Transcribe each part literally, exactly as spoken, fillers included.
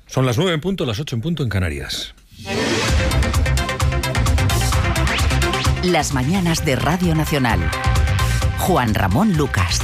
Son las nueve en punto, las ocho en punto en Canarias. Las mañanas de Radio Nacional. Juan Ramón Lucas.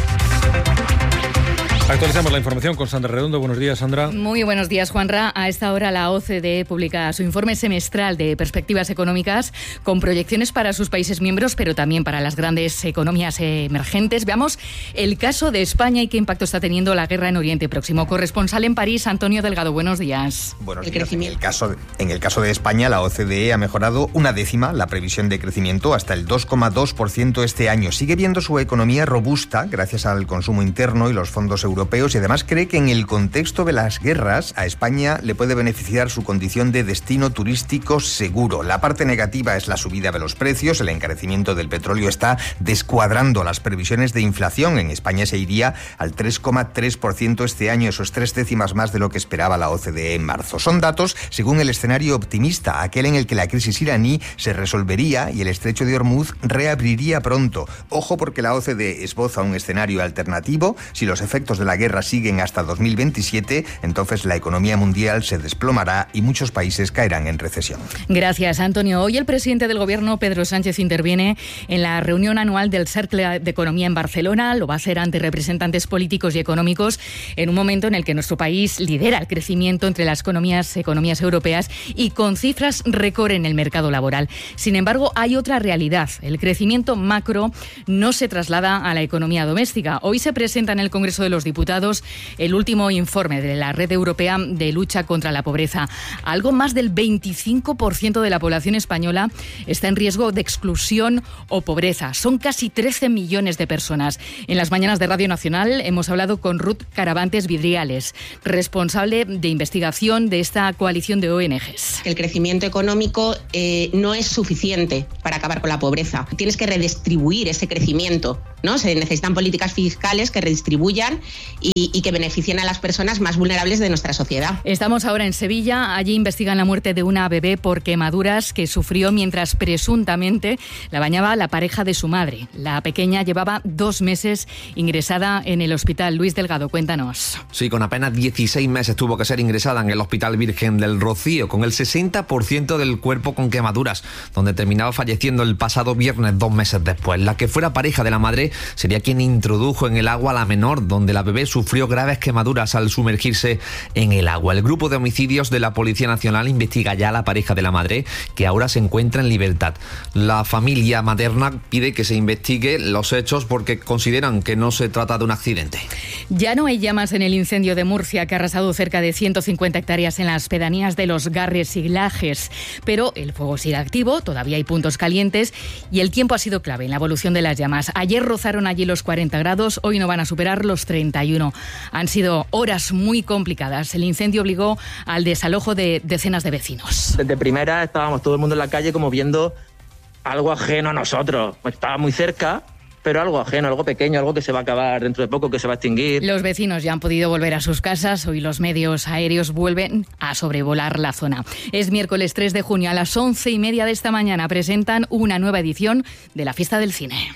Actualizamos la información con Sandra Redondo. Buenos días, Sandra. Muy buenos días, Juanra. A esta hora la O C D E publica su informe semestral de perspectivas económicas con proyecciones para sus países miembros, pero también para las grandes economías emergentes. Veamos el caso de España y qué impacto está teniendo la guerra en Oriente Próximo. Corresponsal en París, Antonio Delgado. Buenos días. Buenos días. En el caso de, en el caso de España, la O C D E ha mejorado una décima la previsión de crecimiento hasta el dos coma dos por ciento este año. Sigue viendo su economía robusta gracias al consumo interno y los fondos europeos. europeos y además cree que en el contexto de las guerras a España le puede beneficiar su condición de destino turístico seguro. La parte negativa es la subida de los precios. El encarecimiento del petróleo está descuadrando las previsiones de inflación. En España se iría al tres coma tres por ciento este año, eso es tres décimas más de lo que esperaba la O C D E en marzo. Son datos según el escenario optimista, aquel en el que la crisis iraní se resolvería y el estrecho de Hormuz reabriría pronto. Ojo, porque la O C D E esboza un escenario alternativo. Si los efectos de la guerra siguen hasta dos mil veintisiete, entonces la economía mundial se desplomará y muchos países caerán en recesión. Gracias, Antonio. Hoy el presidente del Gobierno, Pedro Sánchez, interviene en la reunión anual del Cercle de Economía en Barcelona. Lo va a hacer ante representantes políticos y económicos en un momento en el que nuestro país lidera el crecimiento entre las economías, economías europeas y con cifras récord en el mercado laboral. Sin embargo, hay otra realidad. El crecimiento macro no se traslada a la economía doméstica. Hoy se presenta en el Congreso de los Diputados el último informe de la Red Europea de Lucha contra la Pobreza. Algo más del veinticinco por ciento de la población española está en riesgo de exclusión o pobreza. Son casi trece millones de personas. En las mañanas de Radio Nacional hemos hablado con Ruth Caravantes Vidriales, responsable de investigación de esta coalición de O N Ges. El crecimiento económico eh, no es suficiente para acabar con la pobreza. Tienes que redistribuir ese crecimiento, ¿no? Se necesitan políticas fiscales que redistribuyan y, y que beneficien a las personas más vulnerables de nuestra sociedad. Estamos ahora en Sevilla. Allí investigan la muerte de una bebé por quemaduras que sufrió mientras presuntamente la bañaba la pareja de su madre. La pequeña llevaba dos meses ingresada en el hospital. Luis Delgado, cuéntanos. Sí, con apenas dieciséis meses tuvo que ser ingresada en el Hospital Virgen del Rocío, con el sesenta por ciento del cuerpo con quemaduras, donde terminaba falleciendo el pasado viernes, dos meses después. La que fuera pareja de la madre sería quien introdujo en el agua a la menor, donde la bebé sufrió graves quemaduras al sumergirse en el agua. El grupo de homicidios de la Policía Nacional investiga ya a la pareja de la madre, que ahora se encuentra en libertad. La familia materna pide que se investigue los hechos porque consideran que no se trata de un accidente. Ya no hay llamas en el incendio de Murcia, que ha arrasado cerca de ciento cincuenta hectáreas en las pedanías de Los Garres y Lajes, pero el fuego sigue activo, todavía hay puntos calientes y el tiempo ha sido clave en la evolución de las llamas. Ayer rozaron allí los cuarenta grados, hoy no van a superar los treinta y uno. Han sido horas muy complicadas. El incendio obligó al desalojo de decenas de vecinos. Desde primera estábamos todo el mundo en la calle como viendo algo ajeno a nosotros. Estaba muy cerca, pero algo ajeno, algo pequeño, algo que se va a acabar dentro de poco, que se va a extinguir. Los vecinos ya han podido volver a sus casas. Hoy los medios aéreos vuelven a sobrevolar la zona. Es miércoles tres de junio, a las once y media de esta mañana presentan una nueva edición de la Fiesta del Cine.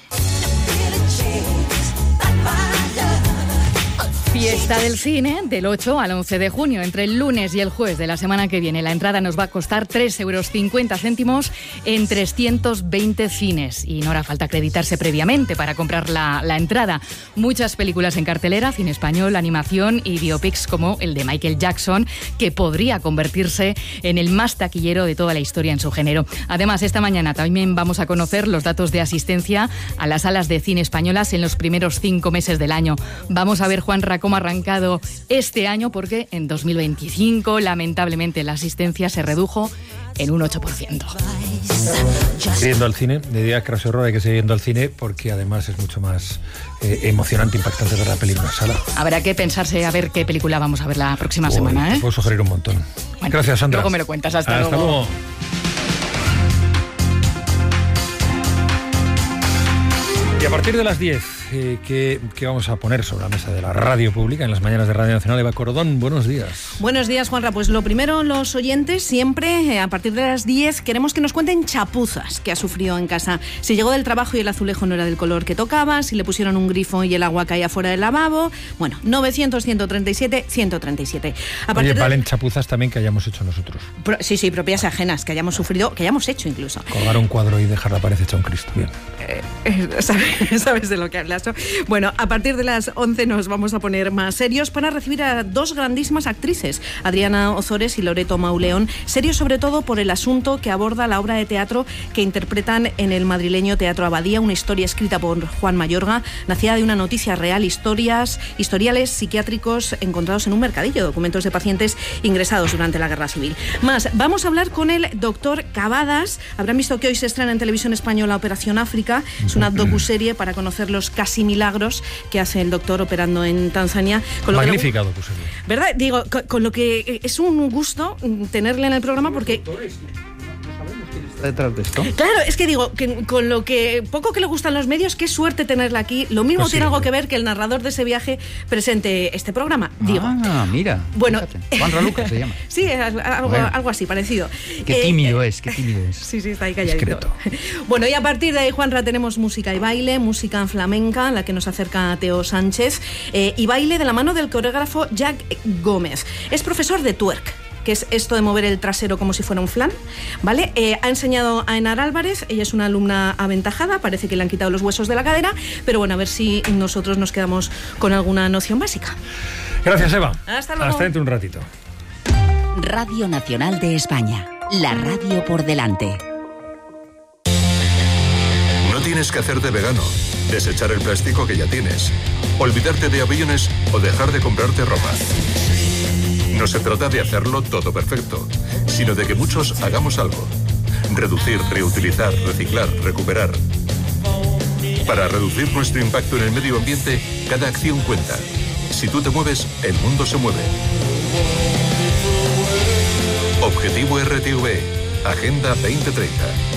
Fiesta del Cine del ocho al once de junio, entre el lunes y el jueves de la semana que viene. La entrada nos va a costar tres euros cincuenta céntimos en trescientos veinte cines. Y no hará falta acreditarse previamente para comprar la, la entrada. Muchas películas en cartelera, cine español, animación y biopics como el de Michael Jackson, que podría convertirse en el más taquillero de toda la historia en su género. Además, esta mañana también vamos a conocer los datos de asistencia a las salas de cine españolas en los primeros cinco meses del año. Vamos a ver, Juanra, cómo ha arrancado este año, porque en dos mil veinticinco lamentablemente la asistencia se redujo en un ocho por ciento. Yendo al cine, de día que horror hay que seguir yendo al cine, porque además es mucho más eh, emocionante, impactante ver la peli en una sala. Habrá que pensarse a ver qué película vamos a ver la próxima Uy, semana, ¿eh? Te puedo sugerir un montón. Bueno, gracias, Sandra. Luego me lo cuentas. Hasta, Hasta luego. luego. a partir de las diez, eh, ¿qué, ¿qué vamos a poner sobre la mesa de la radio pública en las mañanas de Radio Nacional? Eva Corodón, buenos días. Buenos días, Juanra. Pues lo primero, los oyentes, siempre eh, a partir de las diez queremos que nos cuenten chapuzas que ha sufrido en casa. Si llegó del trabajo y el azulejo no era del color que tocaba, si le pusieron un grifo y el agua caía fuera del lavabo. Bueno, novecientos, ciento treinta y siete, ciento treinta y siete. A Oye, de... valen chapuzas también que hayamos hecho nosotros. Pro... Sí, sí, propias ajenas, que hayamos sufrido, que hayamos hecho incluso. Colgar un cuadro y dejar la pared hecha un Cristo. Bien. Eh, eh, ¿sabes, ¿Sabes de lo que hablas? Bueno, a partir de las once nos vamos a poner más serios para recibir a dos grandísimas actrices, Adriana Ozores y Loreto Mauleón, serios sobre todo por el asunto que aborda la obra de teatro que interpretan en el madrileño Teatro Abadía, una historia escrita por Juan Mayorga, nacida de una noticia real, historias, historiales psiquiátricos encontrados en un mercadillo, documentos de pacientes ingresados durante la Guerra Civil. Más, vamos a hablar con el doctor Cavadas. Habrán visto que hoy se estrena en Televisión Española Operación África. Es una docuserie para conocer los casi milagros que hace el doctor operando en Tanzania. Con lo Magnífica que, docuserie. ¿Verdad? Digo, con, con lo que es un gusto tenerle en el programa porque... detrás de esto. Claro, es que digo, que con lo que poco que le gustan los medios, qué suerte tenerla aquí. Lo mismo Pues sí, tiene algo hombre. que ver que el narrador de ese viaje presente este programa. Digo, Ah, mira. bueno, Fíjate. Juan Raluca se llama. sí, es algo, Bueno. algo así parecido. Qué Eh, tímido es, qué tímido es. Sí, sí, está ahí calladito. Discreto. Bueno, y a partir de ahí, Juanra, tenemos música y baile, música flamenca, la que nos acerca Teo Sánchez, eh, y baile de la mano del coreógrafo Jack Gómez. Es profesor de twerk, que es esto de mover el trasero como si fuera un flan, ¿vale? Eh, ha enseñado a Enar Álvarez, ella es una alumna aventajada, parece que le han quitado los huesos de la cadera, pero bueno, a ver si nosotros nos quedamos con alguna noción básica. Gracias, Eva. Hasta luego. Hasta dentro de un ratito. Radio Nacional de España. La radio por delante. No tienes que hacerte vegano, desechar el plástico que ya tienes, olvidarte de aviones o dejar de comprarte ropa. No se trata de hacerlo todo perfecto, sino de que muchos hagamos algo. Reducir, reutilizar, reciclar, recuperar. Para reducir nuestro impacto en el medio ambiente, cada acción cuenta. Si tú te mueves, el mundo se mueve. Objetivo R T V, Agenda veinte treinta.